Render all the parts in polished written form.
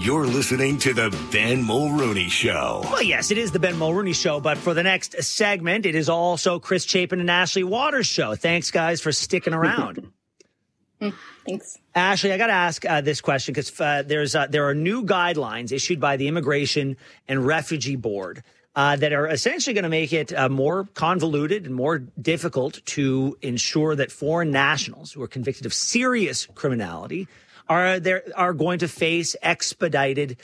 You're listening to the Ben Mulrooney Show. Well, yes, it is the Ben Mulrooney Show, but for the next segment, it is also Chris Chapin and Ashley Waters' show. Thanks, guys, for sticking around. Thanks. Ashley, I got to ask this question because there are new guidelines issued by the Immigration and Refugee Board that are essentially going to make it more convoluted and more difficult to ensure that foreign nationals who are convicted of serious criminality are going to face expedited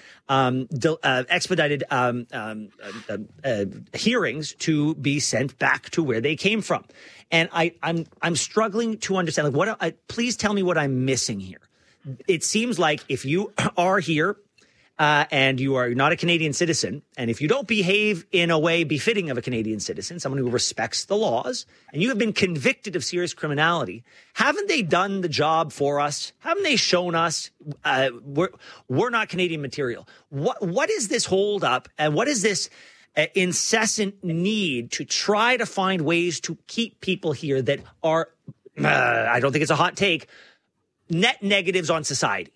hearings to be sent back to where they came from. And I'm struggling to understand, please tell me what I'm missing here. It seems like if you are here and you are not a Canadian citizen, and if you don't behave in a way befitting of a Canadian citizen, someone who respects the laws, and you have been convicted of serious criminality, haven't they done the job for us? Haven't they shown us we're not Canadian material? What is this holdup, and what is this incessant need to try to find ways to keep people here that are, I don't think it's a hot take, net negatives on society?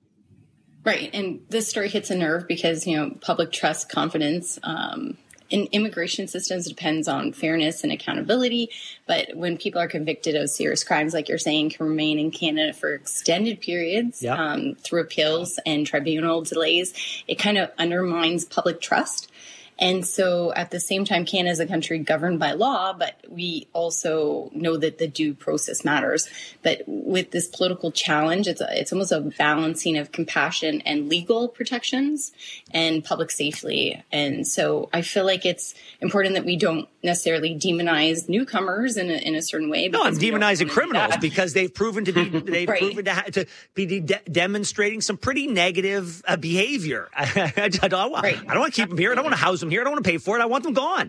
Right. And this story hits a nerve because, public trust, confidence in immigration systems depends on fairness and accountability. But when people are convicted of serious crimes, like you're saying, can remain in Canada for extended periods through appeals and tribunal delays, it kind of undermines public trust. And so at the same time, Canada is a country governed by law, but we also know that the due process matters. But with this political challenge, it's almost a balancing of compassion and legal protections and public safety. And so I feel like it's important that we don't necessarily demonize newcomers in a certain way. No, I'm demonizing criminals because they've proven to be to be demonstrating some pretty negative behavior. I don't want to keep them here. I don't want to house them here. I don't want to pay for it. I want them gone.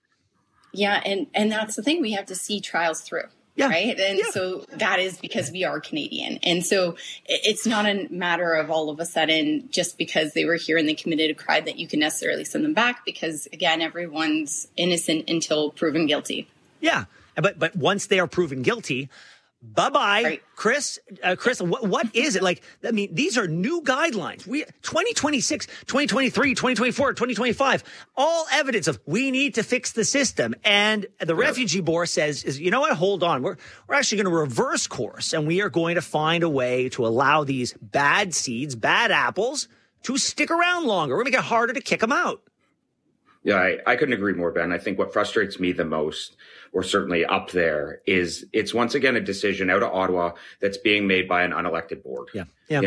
Yeah, and that's the thing. We have to see trials through. Yeah. Right. And so that is because we are Canadian. And so it's not a matter of all of a sudden, just because they were here and they committed a crime, that you can necessarily send them back, because, again, everyone's innocent until proven guilty. Yeah. But once they are proven guilty, bye-bye. Right. Chris, what is it? Like, I mean, these are new guidelines. 2026, 2023, 2024, 2025, all evidence of we need to fix the system. And the Refugee Board says, you know what? Hold on. We're actually going to reverse course, and we are going to find a way to allow these bad seeds, bad apples, to stick around longer. We're going to make it harder to kick them out. Yeah, I couldn't agree more, Ben. I think what frustrates me the most, or certainly up there, is it's once again a decision out of Ottawa that's being made by an unelected board. Yeah.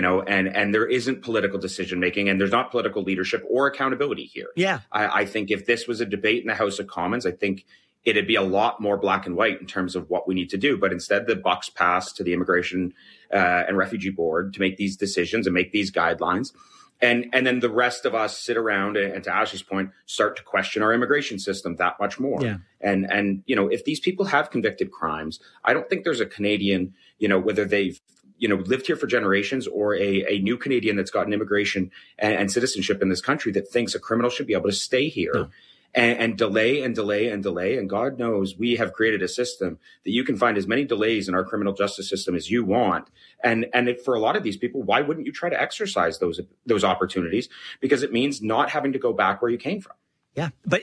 And there isn't political decision making, and there's not political leadership or accountability here. Yeah. I think if this was a debate in the House of Commons, I think it'd be a lot more black and white in terms of what we need to do. But instead, the buck's passed to the Immigration and Refugee Board to make these decisions and make these guidelines. And then the rest of us sit around and, to Ashley's point, start to question our immigration system that much more. Yeah. And if these people have convicted crimes, I don't think there's a Canadian, whether they've, lived here for generations, or a new Canadian that's gotten immigration and citizenship in this country, that thinks a criminal should be able to stay here. No. And delay and delay and delay. And God knows we have created a system that you can find as many delays in our criminal justice system as you want. And for a lot of these people, why wouldn't you try to exercise those opportunities? Because it means not having to go back where you came from. Yeah. But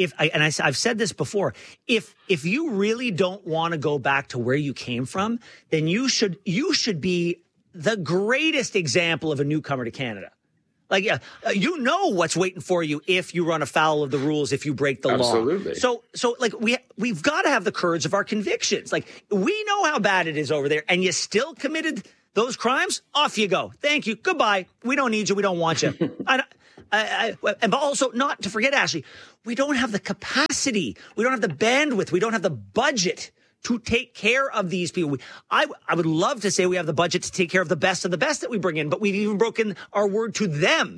I've said this before, if you really don't want to go back to where you came from, then you should be the greatest example of a newcomer to Canada. Like, what's waiting for you if you run afoul of the rules, if you break the law. Absolutely. So like we've got to have the courage of our convictions. Like, we know how bad it is over there, and you still committed those crimes. Off you go. Thank you. Goodbye. We don't need you. We don't want you. But also, not to forget, Ashley, we don't have the capacity. We don't have the bandwidth. We don't have the budget to take care of these people. I would love to say we have the budget to take care of the best that we bring in, but we've even broken our word to them.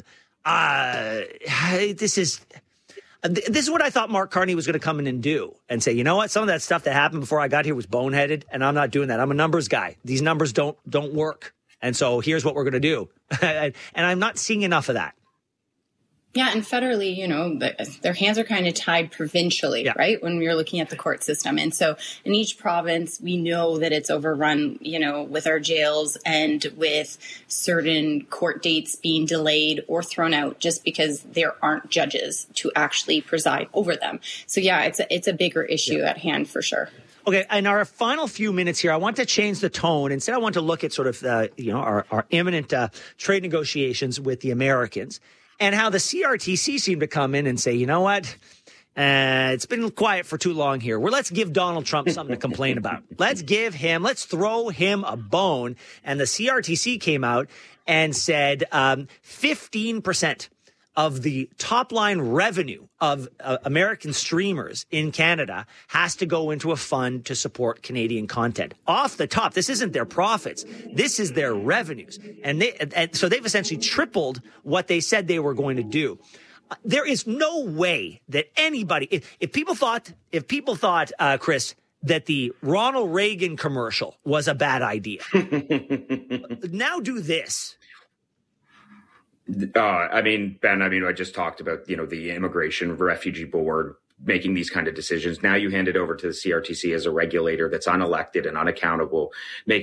This is what I thought Mark Carney was going to come in and do, and say, you know what, some of that stuff that happened before I got here was boneheaded, and I'm not doing that. I'm a numbers guy. These numbers don't work. And so here's what we're going to do. And I'm not seeing enough of that. Yeah, and federally, their hands are kind of tied provincially, right? When you're looking at the court system. And so in each province, we know that it's overrun, with our jails and with certain court dates being delayed or thrown out just because there aren't judges to actually preside over them. So yeah, it's a bigger issue at hand for sure. Okay, in our final few minutes here, I want to change the tone. Instead, I want to look at sort of, our imminent trade negotiations with the Americans and how the CRTC seemed to come in and say, you know what, it's been quiet for too long here. Let's give Donald Trump something to complain about. Let's throw him a bone. And the CRTC came out and said 15% of the top line revenue of American streamers in Canada has to go into a fund to support Canadian content. Off the top, this isn't their profits. This is their revenues. And so they've essentially tripled what they said they were going to do. There is no way that anybody, if people thought, Chris, that the Ronald Reagan commercial was a bad idea. Now do this. Ben, I just talked about, the Immigration Refugee Board making these kind of decisions. Now you hand it over to the CRTC as a regulator that's unelected and unaccountable,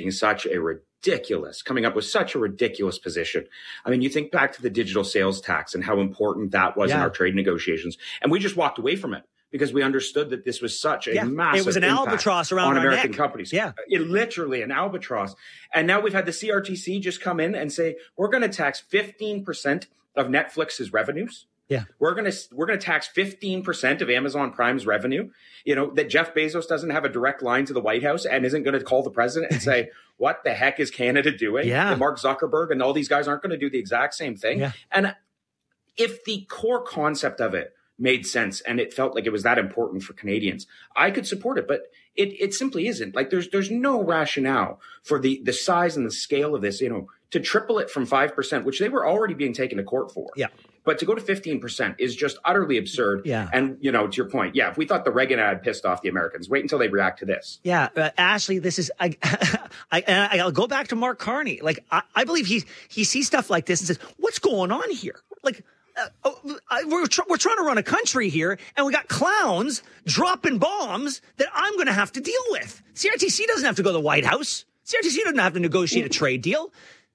coming up with such a ridiculous position. I mean, you think back to the digital sales tax and how important that was in our trade negotiations. And we just walked away from it because we understood that this was such a massive it was an albatross around on our American neck. companies. Yeah. Literally an albatross. And now we've had the CRTC just come in and say, we're going to tax 15% of Netflix's revenues. Yeah. We're going to tax 15% of Amazon Prime's revenue. That Jeff Bezos doesn't have a direct line to the White House and isn't going to call the president and say, what the heck is Canada doing? Yeah. And Mark Zuckerberg and all these guys aren't going to do the exact same thing. Yeah. And if the core concept of it made sense and it felt like it was that important for Canadians, I could support it, but it simply isn't. Like there's no rationale for the size and the scale of this, to triple it from 5%, which they were already being taken to court for. Yeah. But to go to 15% is just utterly absurd. Yeah. And, to your point, if we thought the Reagan ad pissed off the Americans, wait until they react to this. Yeah. Ashley, this is, I'll go back to Mark Carney. Like, I believe he sees stuff like this and says, what's going on here? Like, we're trying to run a country here, and we got clowns dropping bombs that I'm going to have to deal with. CRTC doesn't have to go to the White House. CRTC doesn't have to negotiate a trade deal.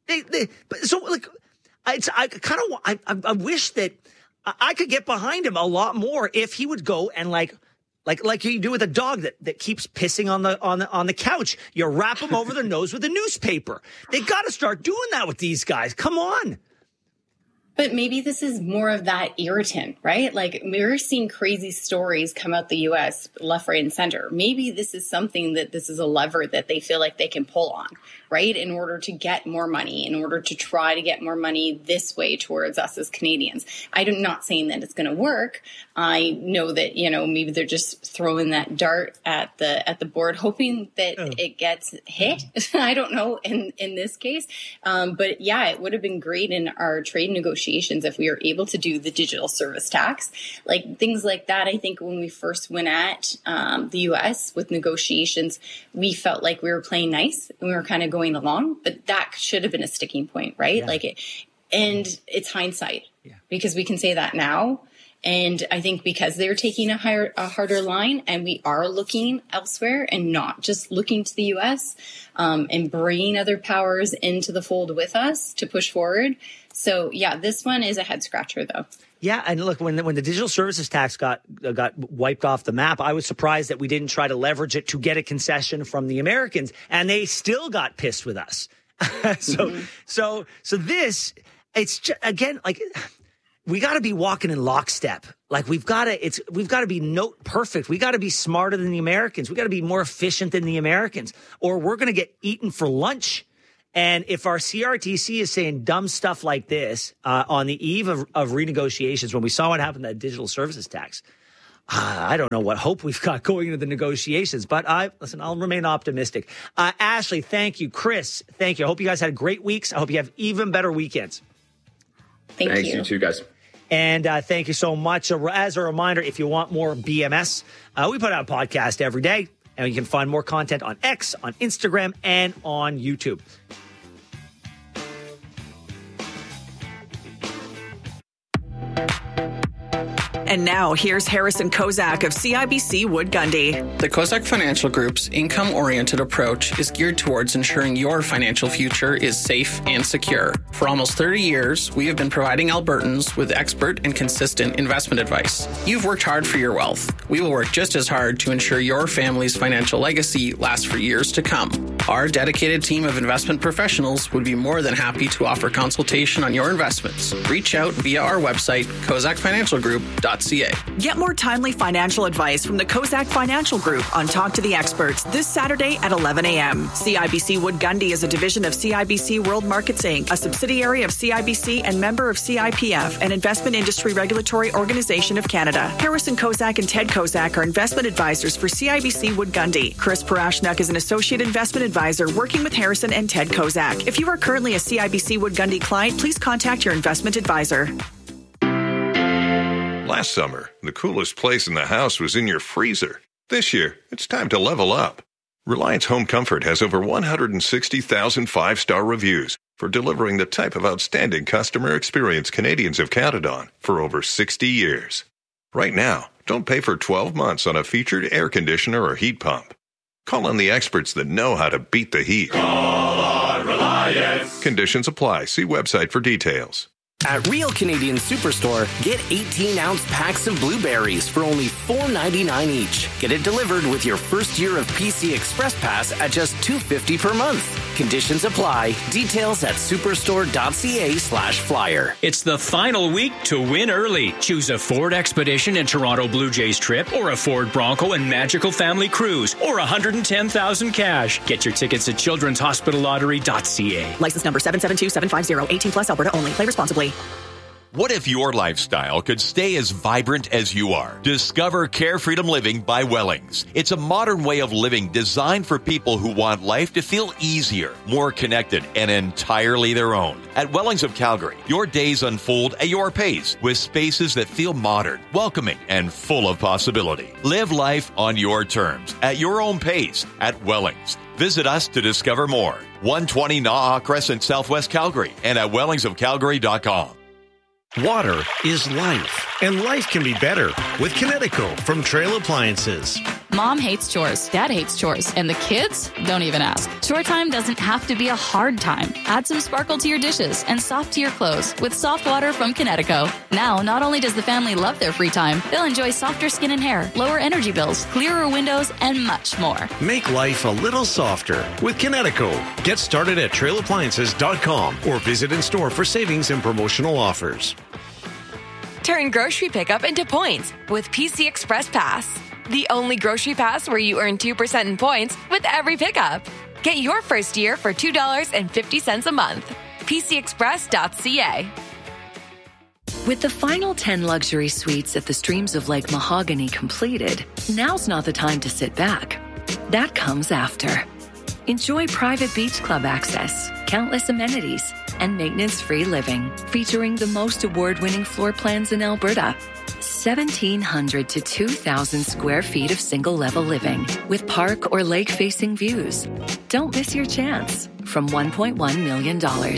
I wish that I could get behind him a lot more if he would go and like you do with a dog that keeps pissing on the couch. You wrap him over the nose with a newspaper. They got to start doing that with these guys. Come on. But maybe this is more of that irritant, right? Like we're seeing crazy stories come out the U.S. left, right, and center. Maybe this is something this is a lever that they feel like they can pull on, right? In order to get more money, in order to try to get more money this way towards us as Canadians. I'm not saying that it's going to work. I know that, maybe they're just throwing that dart at the board, hoping that it gets hit. I don't know in this case. But yeah, it would have been great in our trade negotiations if we were able to do the digital service tax, like things like that. I think when we first went at the U.S. with negotiations, we felt like we were playing nice and we were kind of going along, but that should have been a sticking point, right? Yeah. And it's hindsight because we can say that now. And I think because they're taking a harder line and we are looking elsewhere and not just looking to the U.S. And bringing other powers into the fold with us to push forward. So, yeah, this one is a head scratcher, though. Yeah, and look, when the digital services tax got wiped off the map, I was surprised that we didn't try to leverage it to get a concession from the Americans, and they still got pissed with us. So this, it's just, again, like, we got to be walking in lockstep. Like we've got to be note perfect. We got to be smarter than the Americans. We got to be more efficient than the Americans, or we're going to get eaten for lunch. And if our CRTC is saying dumb stuff like this on the eve of renegotiations, when we saw what happened to that digital services tax, I don't know what hope we've got going into the negotiations. But I'll remain optimistic. Ashley, thank you. Chris, thank you. I hope you guys had great weeks. I hope you have even better weekends. Thanks, you too, guys. And thank you so much. As a reminder, if you want more BMS, we put out a podcast every day. And you can find more content on X, on Instagram, and on YouTube. And now, here's Harrison Kozak of CIBC Wood Gundy. The Kozak Financial Group's income-oriented approach is geared towards ensuring your financial future is safe and secure. For almost 30 years, we have been providing Albertans with expert and consistent investment advice. You've worked hard for your wealth. We will work just as hard to ensure your family's financial legacy lasts for years to come. Our dedicated team of investment professionals would be more than happy to offer consultation on your investments. Reach out via our website, kozakfinancialgroup.ca. Get more timely financial advice from the Kozak Financial Group on Talk to the Experts this Saturday at 11 a.m. CIBC Wood Gundy is a division of CIBC World Markets Inc., a subsidiary of CIBC and member of CIPF, an investment industry regulatory organization of Canada. Harrison Kozak and Ted Kozak are investment advisors for CIBC Wood Gundy. Chris Parashnak is an associate investment advisor working with Harrison and Ted Kozak. If you are currently a CIBC Wood Gundy client, please contact your investment advisor. Last summer, the coolest place in the house was in your freezer. This year, it's time to level up. Reliance Home Comfort has over 160,000 five-star reviews for delivering the type of outstanding customer experience Canadians have counted on for over 60 years. Right now, don't pay for 12 months on a featured air conditioner or heat pump. Call on the experts that know how to beat the heat. Call on Reliance. Conditions apply. See website for details. At Real Canadian Superstore, get 18-ounce packs of blueberries for only $4.99 each. Get it delivered with your first year of PC Express Pass at just $2.50 per month. Conditions apply. Details at superstore.ca/flyer. It's the final week to win early. Choose a Ford Expedition and Toronto Blue Jays trip, or a Ford Bronco and Magical Family Cruise, or $110,000 cash. Get your tickets at childrenshospitallottery.ca. License number 772750, 18 plus, Alberta only. Play responsibly. What if your lifestyle could stay as vibrant as you are? Discover Care Freedom Living by Wellings. It's a modern way of living designed for people who want life to feel easier, more connected, and entirely their own. At Wellings of Calgary, your days unfold at your pace with spaces that feel modern, welcoming, and full of possibility. Live life on your terms, at your own pace, at Wellings. Visit us to discover more. 120 Naha Crescent, Southwest Calgary, and at wellingsofcalgary.com. Water is life, and life can be better with Kinetico from Trail Appliances. Mom hates chores, Dad hates chores, and the kids don't even ask. Chore time doesn't have to be a hard time. Add some sparkle to your dishes and soft to your clothes with soft water from Kinetico. Now, not only does the family love their free time, they'll enjoy softer skin and hair, lower energy bills, clearer windows, and much more. Make life a little softer with Kinetico. Get started at trailappliances.com or visit in store for savings and promotional offers. Turn grocery pickup into points with PC Express Pass. The only grocery pass where you earn 2% in points with every pickup. Get your first year for $2.50 a month. PCExpress.ca. With the final 10 luxury suites at the Streams of Lake Mahogany completed, now's not the time to sit back. That comes after. Enjoy private beach club access, countless amenities, and maintenance-free living, featuring the most award-winning floor plans in Alberta. 1,700 to 2,000 square feet of single-level living with park or lake-facing views. Don't miss your chance from $1.1 million.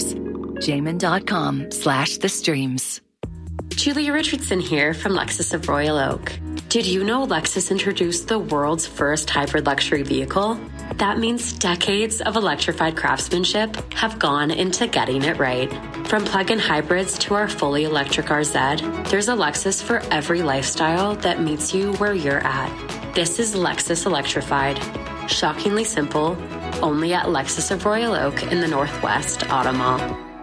Jamin.com/the streams. Julia Richardson here from Lexus of Royal Oak. Did you know Lexus introduced the world's first hybrid luxury vehicle? That means decades of electrified craftsmanship have gone into getting it right. From plug-in hybrids to our fully electric RZ, there's a Lexus for every lifestyle that meets you where you're at. This is Lexus Electrified. Shockingly simple, only at Lexus of Royal Oak in the Northwest Auto Mall.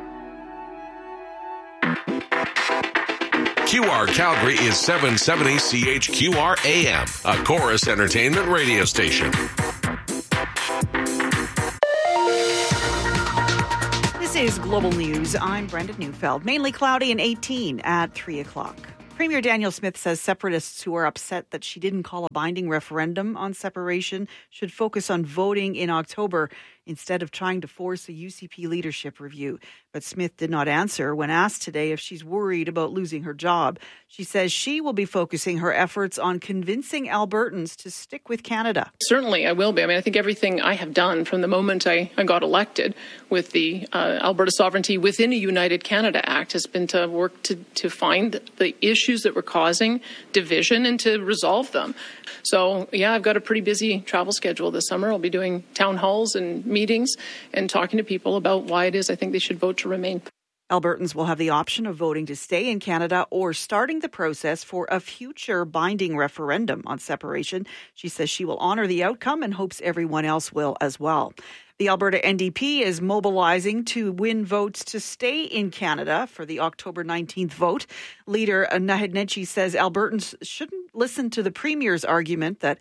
QR Calgary is 770 CHQR AM, a Chorus Entertainment radio station. This is Global News. I'm Brenda Neufeld. Mainly cloudy and 18 at 3 o'clock. Premier Danielle Smith says separatists who are upset that she didn't call a binding referendum on separation should focus on voting in October instead of trying to force a UCP leadership review. But Smith did not answer when asked today if she's worried about losing her job. She says she will be focusing her efforts on convincing Albertans to stick with Canada. Certainly, I will be. I mean, I think everything I have done from the moment I got elected with the Alberta Sovereignty Within a United Canada Act has been to work to find the issues that were causing division and to resolve them. So, yeah, I've got a pretty busy travel schedule this summer. I'll be doing town halls and meetings and talking to people about why it is I think they should vote to remain. Albertans will have the option of voting to stay in Canada or starting the process for a future binding referendum on separation. She says she will honour the outcome and hopes everyone else will as well. The Alberta NDP is mobilizing to win votes to stay in Canada for the October 19th vote. Leader Naheed Nenshi says Albertans shouldn't listen to the Premier's argument that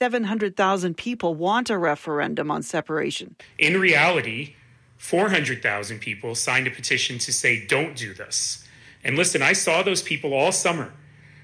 700,000 people want a referendum on separation. In reality, 400,000 people signed a petition to say, don't do this. And listen, I saw those people all summer.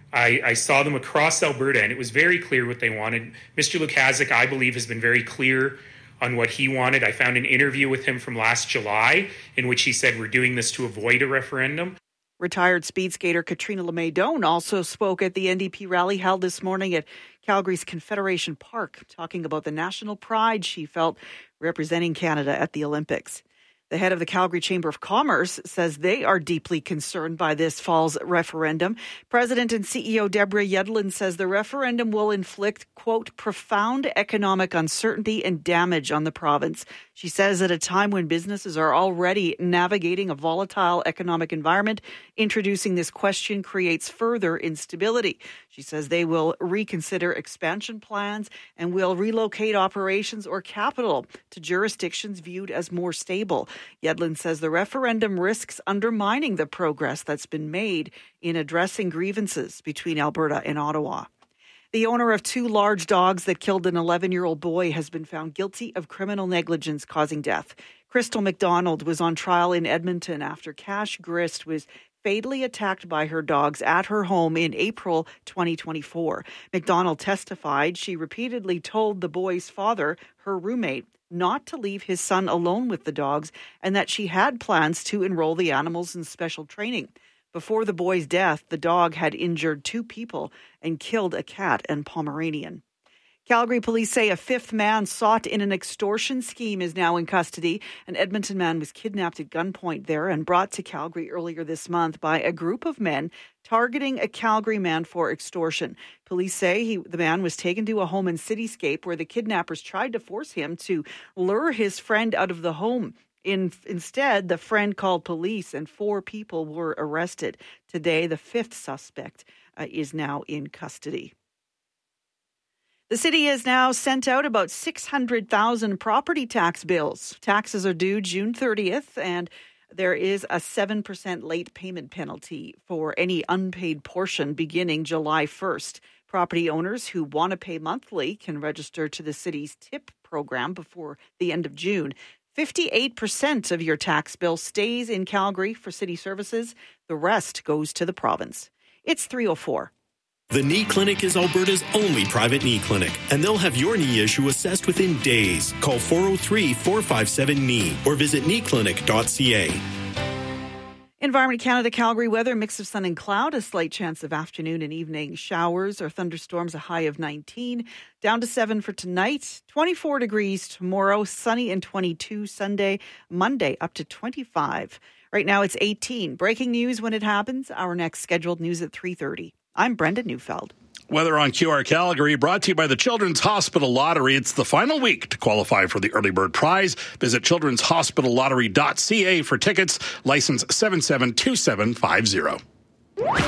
I saw them across Alberta, and it was very clear what they wanted. Mr. Lukaszuk, I believe, has been very clear on what he wanted. I found an interview with him from last July in which he said, we're doing this to avoid a referendum. Retired speed skater Katrina LeMay-Doan also spoke at the NDP rally held this morning at Calgary's Confederation Park, talking about the national pride she felt representing Canada at the Olympics. The head of the Calgary Chamber of Commerce says they are deeply concerned by this fall's referendum. President and CEO Deborah Yedlin says the referendum will inflict, quote, profound economic uncertainty and damage on the province. She says at a time when businesses are already navigating a volatile economic environment, introducing this question creates further instability. She says they will reconsider expansion plans and will relocate operations or capital to jurisdictions viewed as more stable. Yedlin says the referendum risks undermining the progress that's been made in addressing grievances between Alberta and Ottawa. The owner of two large dogs that killed an 11-year-old boy has been found guilty of criminal negligence causing death. Crystal McDonald was on trial in Edmonton after Cash Grist was fatally attacked by her dogs at her home in April 2024. McDonald testified she repeatedly told the boy's father, her roommate, not to leave his son alone with the dogs and that she had plans to enroll the animals in special training. Before the boy's death, the dog had injured two people and killed a cat and Pomeranian. Calgary police say a fifth man sought in an extortion scheme is now in custody. An Edmonton man was kidnapped at gunpoint there and brought to Calgary earlier this month by a group of men targeting a Calgary man for extortion. Police say the man was taken to a home in Cityscape where the kidnappers tried to force him to lure his friend out of the home. Instead, the friend called police and 4 people were arrested. Today, the fifth suspect is now in custody. The city has now sent out about 600,000 property tax bills. Taxes are due June 30th, and there is a 7% late payment penalty for any unpaid portion beginning July 1st. Property owners who want to pay monthly can register to the city's TIP program before the end of June. 58% of your tax bill stays in Calgary for city services. The rest goes to the province. It's 3:04. The Knee Clinic is Alberta's only private knee clinic, and they'll have your knee issue assessed within days. Call 403-457-KNEE or visit kneeclinic.ca. Environment Canada Calgary weather, mix of sun and cloud, a slight chance of afternoon and evening showers or thunderstorms, a high of 19, down to 7 for tonight, 24 degrees tomorrow, sunny and 22 Sunday, Monday up to 25. Right now it's 18. Breaking news when it happens, our next scheduled news at 3:30. I'm Brenda Neufeld. Weather on QR Calgary, brought to you by the Children's Hospital Lottery. It's the final week to qualify for the Early Bird Prize. Visit children'shospitallottery.ca for tickets. License 772750.